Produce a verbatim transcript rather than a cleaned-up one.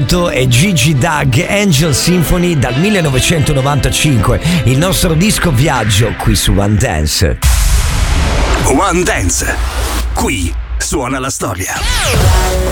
ascoltato è Gigi Doug, Angel Symphony dal millenovecentonovantacinque, il nostro disco viaggio qui su One Dance. One Dance, qui suona la storia.